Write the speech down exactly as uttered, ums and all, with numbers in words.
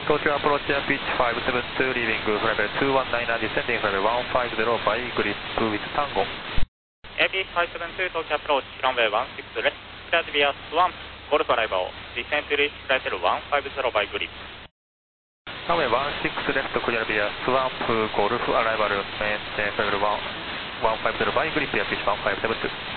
東京アプローチアピッチファイブセブンツーリービングフライベルツーワンナインナインディセンディングフライベルワンファイブゼロバイグリップウィズタンゴエーピーファイブセブンツー 東京アプローチランウェイワンシックスレフトクリアディビアスワンゴルフアライバーディセントリーフライベルワンファイブゼロバイグリップランウェイワンシックスレフトクリアディビアスワンプゴルフアライバルメインテンフライベルワンファイブゼロバイグリップエアピッチワンファイブセブンツー